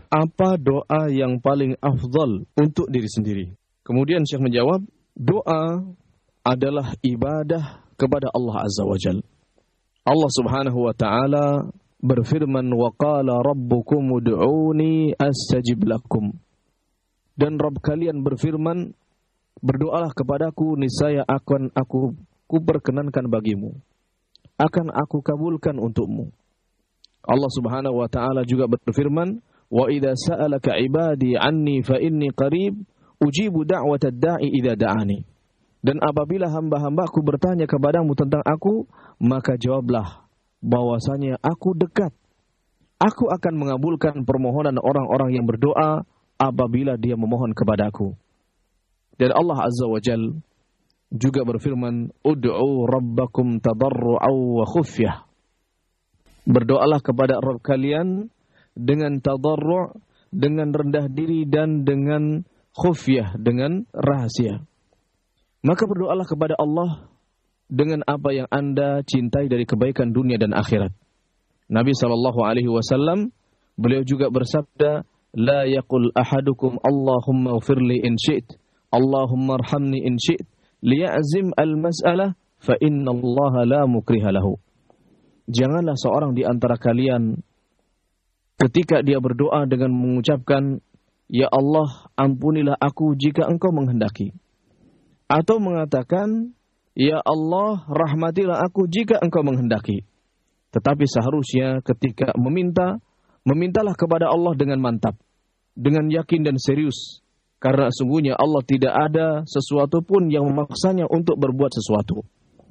apa doa yang paling afdal untuk diri sendiri? Kemudian Syekh menjawab, doa adalah ibadah kepada Allah Azza wa Jalla. Allah Subhanahu wa taala berfirman, wa qala rabbukum ud'uni astajib lakum. Dan Rabb kalian berfirman, berdoalah kepadaku, niscaya akan aku perkenankan bagimu, akan aku kabulkan untukmu. Allah Subhanahu wa taala juga berfirman, wa idza sa'alaka ibadi anni fa inni qarib ujibu da'watad da'i idza da'ani. Dan apabila hamba-hambaku bertanya kepadamu tentang aku, maka jawablah bahwasanya aku dekat. Aku akan mengabulkan permohonan orang-orang yang berdoa apabila dia memohon kepadaku. Dan Allah Azza wa Jal juga berfirman, ud'u rabbakum tadarru'aw wa khufyah. Berdoalah kepada Rabb kalian dengan tadarru', dengan rendah diri, dan dengan khufyah, dengan rahasia. Maka berdoalah kepada Allah dengan apa yang Anda cintai dari kebaikan dunia dan akhirat. Nabi SAW, beliau juga bersabda, la yaqul ahadukum Allahumma ghfirli in syi'it, Allahumma arhamni in syi'it, liya'zim al-mas'alah, fa inna Allah la mukriha lahu. Janganlah seorang di antara kalian ketika dia berdoa dengan mengucapkan, ya Allah, ampunilah aku jika engkau menghendaki. Atau mengatakan, ya Allah, rahmatilah aku jika engkau menghendaki. Tetapi seharusnya ketika memintalah kepada Allah dengan mantap, dengan yakin dan serius. Karena sungguhnya Allah tidak ada sesuatu pun yang memaksanya untuk berbuat sesuatu.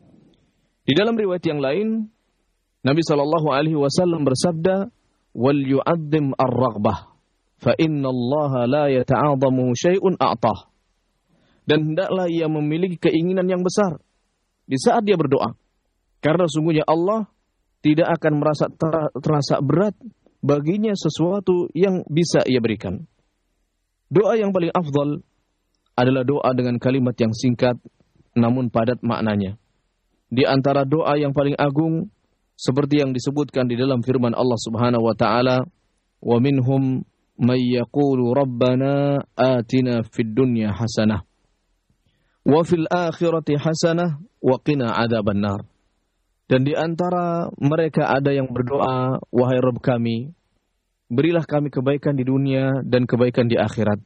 Di dalam riwayat yang lain, Nabi SAW bersabda, wal yu'adzim ar-raghbah, fa inna Allah la yata'adhamu syai'un a'tah. Dan hendaklah ia memiliki keinginan yang besar di saat dia berdoa. Karena sungguhnya Allah tidak akan merasa terasa berat baginya sesuatu yang bisa ia berikan. Doa yang paling afdal adalah doa dengan kalimat yang singkat namun padat maknanya. Di antara doa yang paling agung seperti yang disebutkan di dalam firman Allah Subhanahu wa taala, wa minhum may yaqulu rabbana atina fid dunya hasanah wa fil akhirati hasanah wa qina adzabannar. Dan di antara mereka ada yang berdoa, wahai Rabb kami, berilah kami kebaikan di dunia dan kebaikan di akhirat,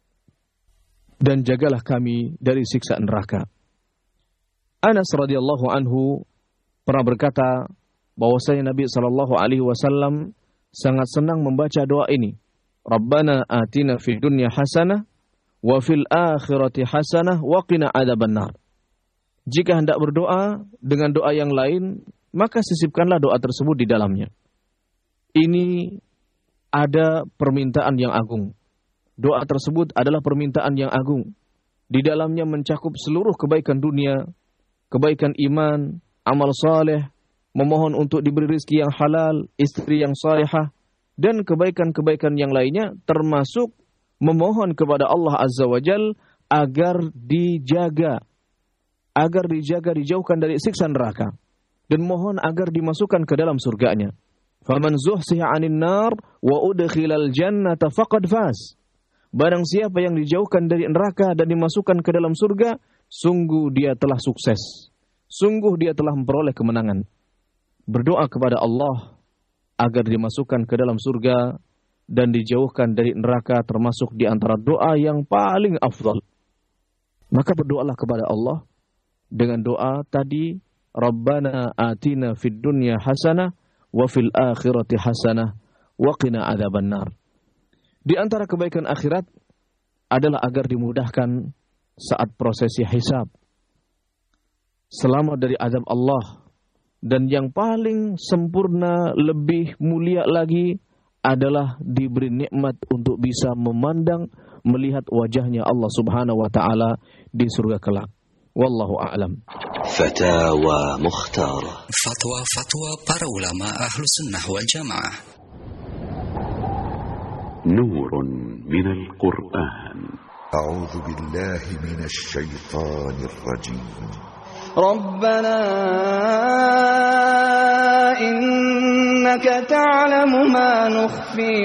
dan jagalah kami dari siksa neraka. Anas radhiyallahu anhu pernah berkata bahwasanya Nabi SAW sangat senang membaca doa ini, Rabbana atina fid dunya hasanah wa fil akhirati hasanah wa qina adzabannar. Jika hendak berdoa dengan doa yang lain, maka sisipkanlah doa tersebut di dalamnya. Ini ada permintaan yang agung. Doa tersebut adalah permintaan yang agung. Di dalamnya mencakup seluruh kebaikan dunia, kebaikan iman, amal saleh, memohon untuk diberi rezeki yang halal, istri yang salihah, dan kebaikan-kebaikan yang lainnya, termasuk memohon kepada Allah Azza wa Jal agar dijaga dijauhkan dari siksa neraka, dan mohon agar dimasukkan ke dalam surganya. Faman zuhsiha 'anil nar wa udkhilal jannata faqad faz. Barang siapa yang dijauhkan dari neraka dan dimasukkan ke dalam surga, sungguh dia telah sukses. Sungguh dia telah memperoleh kemenangan. Berdoa kepada Allah agar dimasukkan ke dalam surga dan dijauhkan dari neraka termasuk di antara doa yang paling afdal. Maka berdoalah kepada Allah dengan doa tadi, Rabbana atina fid dunya hasanah wa fil akhirati hasanah wa qina adzabannar. Di antara kebaikan akhirat adalah agar dimudahkan saat prosesi hisab, selamat dari azab Allah, dan yang paling sempurna, lebih mulia lagi adalah diberi nikmat untuk bisa memandang, melihat wajahnya Allah Subhanahu wa taala di surga kelak. Wallahu a'lam. Fatawa Mukhtara. Fatwa para ulama Ahlus Sunnah wal Jamaah. Nurun minal Qur'an. A'udzu billahi minasy syaithanir rajim. ربنا إنك تعلم ما نخفي